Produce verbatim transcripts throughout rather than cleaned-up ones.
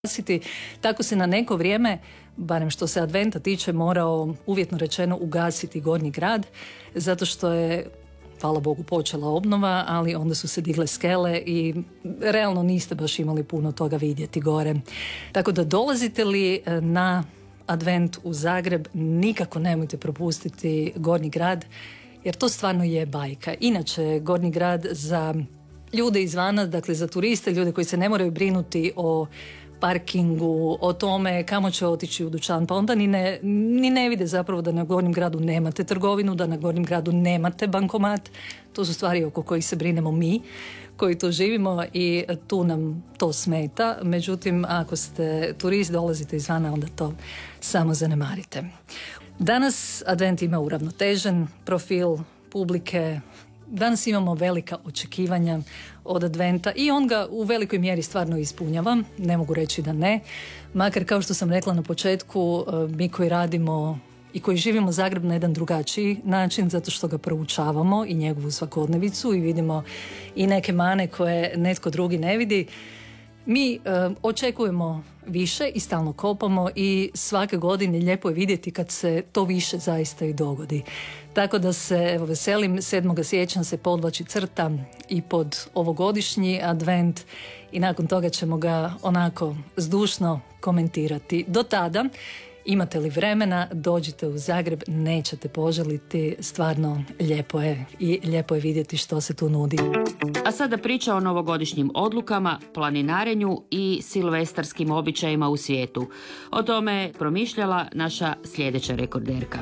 ugasiti. Tako se na neko vrijeme, barem što se adventa tiče, morao uvjetno rečeno ugasiti Gornji grad, zato što je, hvala Bogu, počela obnova, ali onda su se digle skele i realno niste baš imali puno toga vidjeti gore. Tako da dolazite li na advent u Zagreb, nikako nemojte propustiti Gornji grad, jer to stvarno je bajka. Inače, Gornji grad za ljude izvana, dakle za turiste, ljude koji se ne moraju brinuti o parkingu, o tome kamo će otići u dućan, pa onda ni ne, ni ne vide zapravo da na Gornjem gradu nemate trgovinu, da na Gornjem gradu nemate bankomat. To su stvari oko kojih se brinemo mi koji tu živimo i tu nam to smeta. Međutim, ako ste turist, dolazite izvana, onda to samo zanemarite. Danas advent ima uravnotežen profil publike. Danas imamo velika očekivanja od adventa i on ga u velikoj mjeri stvarno ispunjava, ne mogu reći da ne, makar kao što sam rekla na početku, mi koji radimo i koji živimo Zagreb na jedan drugačiji način, zato što ga proučavamo i njegovu svakodnevicu i vidimo i neke mane koje netko drugi ne vidi. Mi uh, očekujemo više i stalno kopamo i svake godine lijepo je vidjeti kad se to više zaista i dogodi. Tako da se evo, veselim, sedmog siječnja se podvlači crta i pod ovogodišnji advent i nakon toga ćemo ga onako zdušno komentirati. Do tada, imate li vremena, dođite u Zagreb, nećete poželiti, stvarno lijepo je i lijepo je vidjeti što se tu nudi. A sada priča o novogodišnjim odlukama, planinarenju i silvestarskim običajima u svijetu. O tome je promišljala naša sljedeća rekorderka.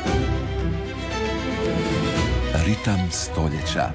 Ritam stoljeća.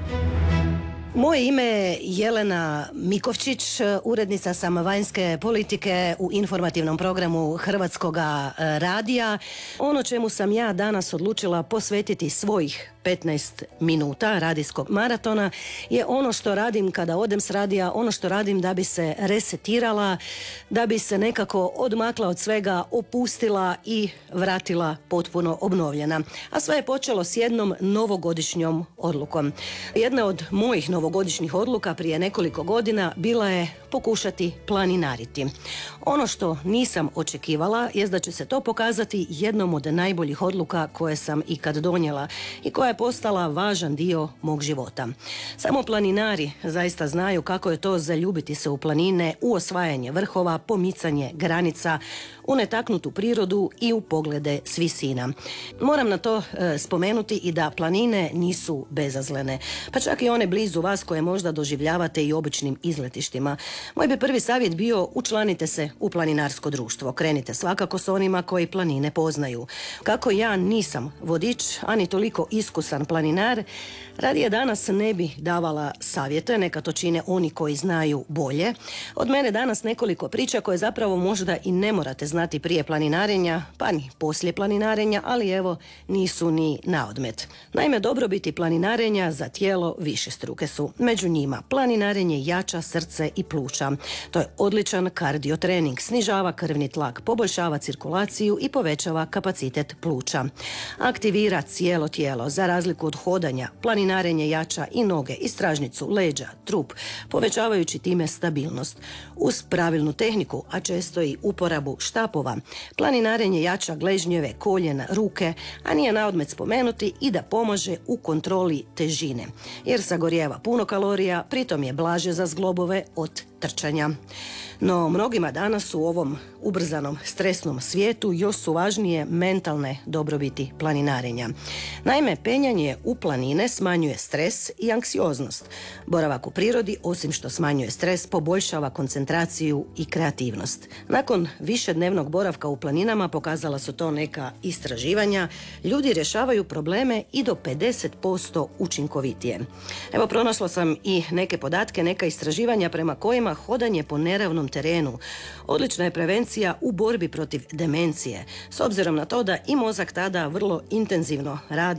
Moje ime je Jelena Mikovčić, urednica sam vanjske politike u informativnom programu Hrvatskoga radija. Ono čemu sam ja danas odlučila posvetiti svojih petnaest minuta radijskog maratona je ono što radim kada odem s radija, ono što radim da bi se resetirala, da bi se nekako odmakla od svega, opustila i vratila potpuno obnovljena. A sve je počelo s jednom novogodišnjom odlukom. Jedna od mojih novogodišnjih odluka prije nekoliko godina bila je pokušati planinariti. Ono što nisam očekivala jest da će se to pokazati jednom od najboljih odluka koje sam ikad donijela i koja je postala važan dio mog života. Samo planinari zaista znaju kako je to zaljubiti se u planine, u osvajanje vrhova, pomicanje granica, u netaknutu prirodu i u poglede s visina. Moram na to e, spomenuti i da planine nisu bezazlene, pa čak i one blizu vas koje možda doživljavate i običnim izletištima. Moj bi prvi savjet bio učlanite se u planinarsko društvo. Krenite svakako s onima koji planine poznaju. Kako ja nisam vodič, ani toliko iskusan planinar, radije danas ne bi davala savjete, neka to čine oni koji znaju bolje. Od mene danas nekoliko priča koje zapravo možda i ne morate znati prije planinarenja, pa ni poslije planinarenja, ali evo nisu ni na odmet. Naime, dobrobiti planinarenja za tijelo višestruke su. Među njima planinarenje jača srce i pluća. To je odličan kardiotrening, snižava krvni tlak, poboljšava cirkulaciju i povećava kapacitet pluća. Aktivira cijelo tijelo, za razliku od hodanja. Planinarenje jača i noge, i stražnicu, leđa, trup, povećavajući time stabilnost. Uz pravilnu tehniku, a često i uporabu štapova, planinarenje jača gležnjeve, koljena, ruke, a nije na odmet spomenuti i da pomaže u kontroli težine, jer sagorijeva puno kalorija, pritom je blaže za zglobove od trčanja. No, mnogima danas u ovom ubrzanom stresnom svijetu još su važnije mentalne dobrobiti planinarenja. Naime, penjanje u planine smanjuje stres i anksioznost. Boravak u prirodi, osim što smanjuje stres, poboljšava koncentraciju i kreativnost. Nakon višednevnog boravka u planinama, pokazala su to neka istraživanja, ljudi rješavaju probleme i do pedeset posto učinkovitije. Evo, pronašla sam i neke podatke, neka istraživanja prema kojima hodanje po neravnom terenu odlična je prevencija u borbi protiv demencije, s obzirom na to da i mozak tada vrlo intenzivno radi i vježba.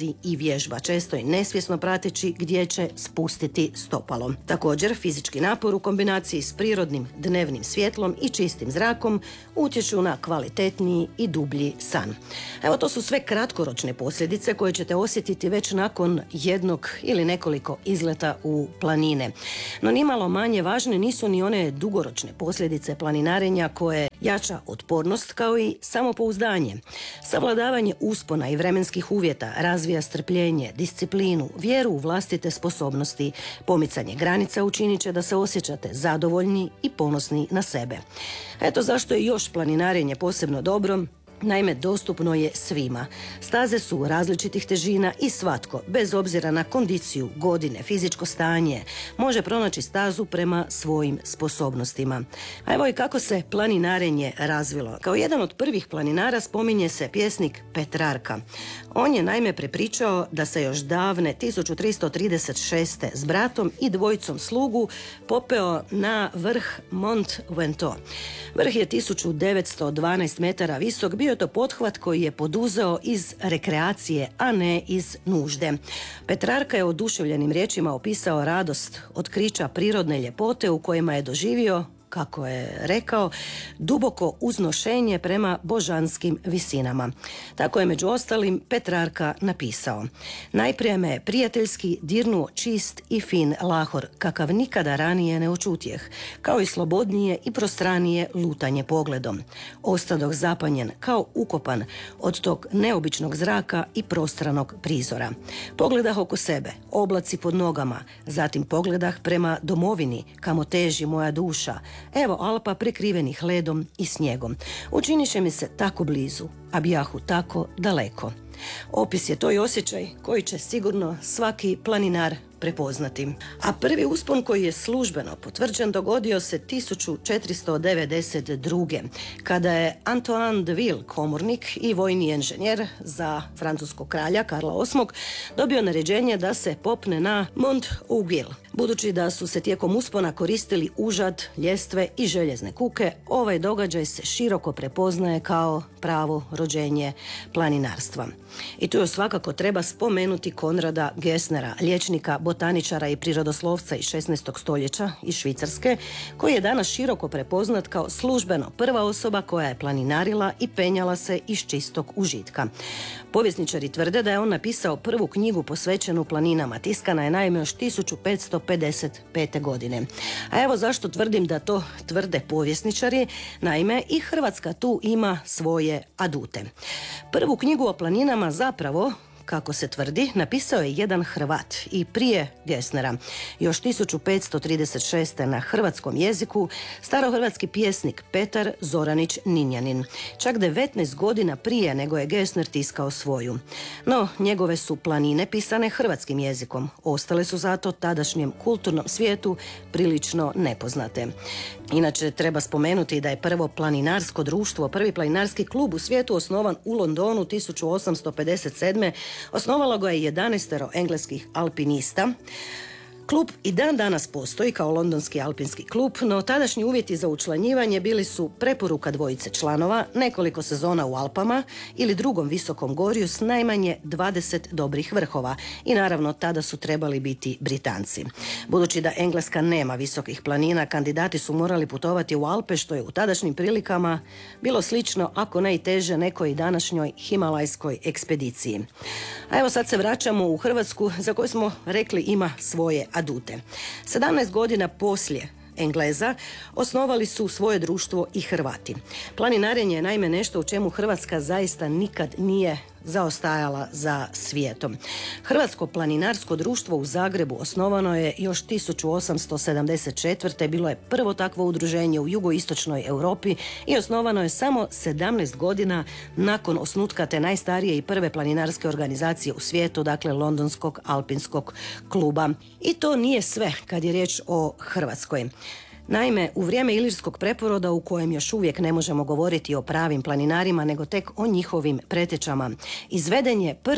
vježba, često i nesvjesno prateći gdje će spustiti stopalo. Također, fizički napor u kombinaciji s prirodnim dnevnim svjetlom i čistim zrakom utječu na kvalitetniji i dublji san. Evo, to su sve kratkoročne posljedice koje ćete osjetiti već nakon jednog ili nekoliko izleta u planine. No nimalo manje važne nisu ni one dugoročne posljedice planinarenja koje jača otpornost kao i samopouzdanje. Savladavanje uspona i vremenskih uvjeta razvija strpljenje, disciplinu, vjeru u vlastite sposobnosti. Pomicanje granica učinit će da se osjećate zadovoljni i ponosni na sebe. Eto zašto je još planinarenje posebno dobro. Naime, dostupno je svima. Staze su različitih težina i svatko, bez obzira na kondiciju, godine, fizičko stanje, može pronaći stazu prema svojim sposobnostima. A evo i kako se planinarenje razvilo. Kao jedan od prvih planinara spominje se pjesnik Petrarka. On je naime prepričao da se još davne tisuću tristo trideset šeste s bratom i dvojicom slugu popeo na vrh Mont Ventoux. Vrh je tisuću devetsto dvanaest metara visok, bio je to pothvat koji je poduzeo iz rekreacije, a ne iz nužde. Petrarka je oduševljenim riječima opisao radost otkrića prirodne ljepote u kojima je doživio, kako je rekao, duboko uznošenje prema božanskim visinama. Tako je među ostalim Petrarka napisao: najprije me prijateljski dirnuo čist i fin lahor, kakav nikada ranije ne očutjeh, kao i slobodnije i prostranije lutanje pogledom. Ostadoh zapanjen kao ukopan od tog neobičnog zraka i prostranog prizora. Pogledah oko sebe, oblaci pod nogama, zatim pogledah prema domovini, kamo teži moja duša. Evo Alpa prekrivenih ledom i snijegom. Učiniše mi se tako blizu, a bijahu tako daleko. Opis je to i osjećaj koji će sigurno svaki planinar prepoznati. A prvi uspon koji je službeno potvrđen dogodio se tisuću četiristo devedeset druge. kada je Antoine de Ville, komornik i vojni inženjer za francuskog kralja Karla osmog, dobio naređenje da se popne na Mont Aiguille. Budući da su se tijekom uspona koristili užad, ljestve i željezne kuke, ovaj događaj se široko prepoznaje kao pravo rođenje planinarstva. I tu još svakako treba spomenuti Konrada Gessnera, liječnika, botaničara i prirodoslovca iz šesnaestog stoljeća iz Švicarske, koji je danas široko prepoznat kao službeno prva osoba koja je planinarila i penjala se iz čistog užitka. Povjesničari tvrde da je on napisao prvu knjigu posvećenu planinama. Tiskana je naime još tisuću petsto pedeset pete. godine. A evo zašto tvrdim da to tvrde povjesničari. Naime, i Hrvatska tu ima svoje adute. Prvu knjigu o planinama zapravo, kako se tvrdi, napisao je jedan Hrvat i prije Gessnera. Još tisuću petsto trideset šeste. na hrvatskom jeziku starohrvatski pjesnik Petar Zoranić Ninjanin. Čak devetnaest godina prije nego je Gessner tiskao svoju. No, njegove su planine pisane hrvatskim jezikom. Ostale su zato tadašnjem kulturnom svijetu prilično nepoznate. Inače, treba spomenuti da je prvo planinarsko društvo, prvi planinarski klub u svijetu osnovan u Londonu tisuću osamsto pedeset sedme. Osnovalo ga je jedanaestero engleskih alpinista. Klub i dan danas postoji kao londonski alpinski klub, no tadašnji uvjeti za učlanjivanje bili su preporuka dvojice članova, nekoliko sezona u Alpama ili drugom visokom gorju s najmanje dvadeset dobrih vrhova i naravno tada su trebali biti Britanci. Budući da Engleska nema visokih planina, kandidati su morali putovati u Alpe, što je u tadašnjim prilikama bilo slično, ako ne i teže, nekoj današnjoj himalajskoj ekspediciji. A evo sad se vraćamo u Hrvatsku, za koju smo rekli ima svoje adute. sedamnaest godina poslije Engleza osnovali su svoje društvo i Hrvati. Planinarenje je naime nešto u čemu Hrvatska zaista nikad nije zaostajala za svijetom. Hrvatsko planinarsko društvo u Zagrebu osnovano je još tisuću osamsto sedamdeset četvrte. Bilo je prvo takvo udruženje u jugoistočnoj Europi i osnovano je samo sedamnaest godina nakon osnutka te najstarije i prve planinarske organizacije u svijetu, dakle Londonskog alpinskog kluba. I to nije sve kad je riječ o Hrvatskoj. Naime, u vrijeme Ilirskog preporoda, u kojem još uvijek ne možemo govoriti o pravim planinarima, nego tek o njihovim pretečama, izveden je prvi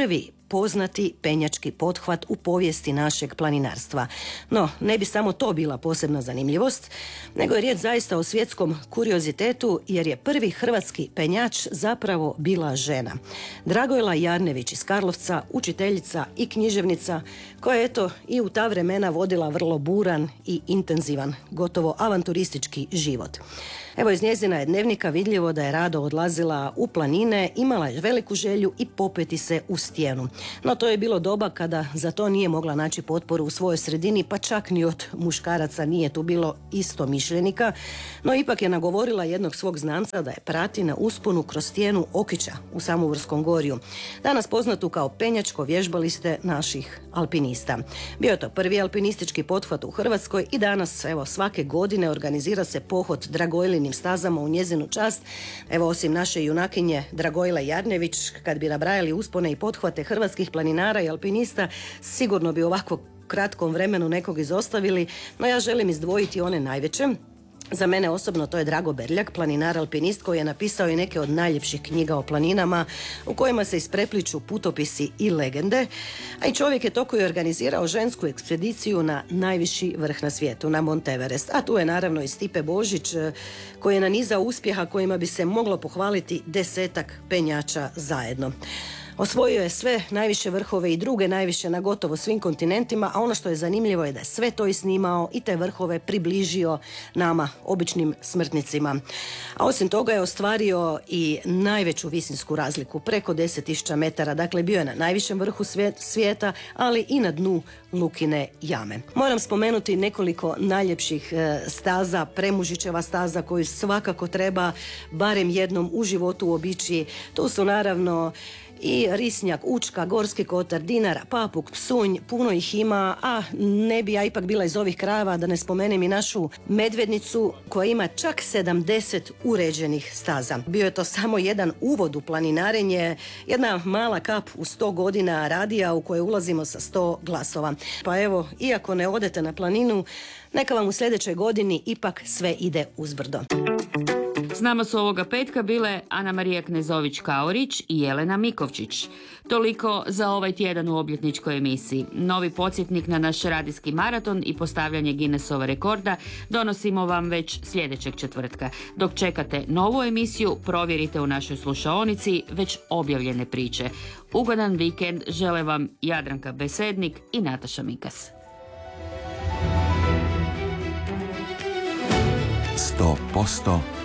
poznati penjački pothvat u povijesti našeg planinarstva. No, ne bi samo to bila posebna zanimljivost, nego je riječ zaista o svjetskom kuriozitetu, jer je prvi hrvatski penjač zapravo bila žena. Dragojla Jarnević iz Karlovca, učiteljica i književnica, koja je eto i u ta vremena vodila vrlo buran i intenzivan, gotovo avanturistički život. Evo, iz njezina je dnevnika vidljivo da je rado odlazila u planine, imala je veliku želju i popeti se u stijenu. No to je bilo doba kada za to nije mogla naći potporu u svojoj sredini, pa čak ni od muškaraca nije tu bilo isto mišljenika, no ipak je nagovorila jednog svog znanca da je prati na usponu kroz stijenu Okića u Samovorskom gorju, danas poznatu kao penjačko vježbalište naših alpinista. Bio je to prvi alpinistički pothvat u Hrvatskoj i danas, evo, svake godine organizira se pohod Dragojlinim stazama u njezinu čast. Evo, osim naše junakinje Dragojle Jarnević, kad bi nabrajali uspone i pothvate hrvatskih planinara i alpinista, sigurno bi u ovako kratkom vremenu nekog izostavili, no ja želim izdvojiti one najveće. Za mene osobno to je Drago Berljak, planinar alpinist, koji je napisao i neke od najljepših knjiga o planinama u kojima se isprepliču putopisi i legende, a i čovjek je to koji je organizirao žensku ekspediciju na najviši vrh na svijetu, na Mont Everest. A tu je naravno i Stipe Božić, koji je nanizao uspjeha kojima bi se moglo pohvaliti desetak penjača zajedno. Osvojio je sve najviše vrhove i druge najviše na gotovo svim kontinentima, a ono što je zanimljivo je da je sve to i snimao i te vrhove približio nama, običnim smrtnicima. A osim toga je ostvario i najveću visinsku razliku, preko deset tisuća metara, dakle bio je na najvišem vrhu svijeta, ali i na dnu Lukine jame. Moram spomenuti nekoliko najljepših staza, Premužićeva staza koju svakako treba barem jednom u životu obići. Tu su naravno i Risnjak, Učka, Gorski kotar, Dinara, Papuk, Psunj, puno ih ima, a ne bi ja ipak bila iz ovih krajeva da ne spomenem i našu Medvednicu koja ima čak sedamdeset uređenih staza. Bio je to samo jedan uvod u planinarenje, jedna mala kap u sto godina radija u koje ulazimo sa sto glasova. Pa evo, iako ne odete na planinu, neka vam u sljedećoj godini ipak sve ide uzbrdo. S nama su ovoga petka bile Ana Marija Knezović-Kaorić i Jelena Mikovčić. Toliko za ovaj tjedan u obljetničkoj emisiji. Novi podsjetnik na naš radijski maraton i postavljanje Guinnessova rekorda donosimo vam već sljedećeg četvrtka. Dok čekate novu emisiju, provjerite u našoj slušaonici već objavljene priče. Ugodan vikend žele vam Jadranka Besednik i Nataša Mikas. sto posto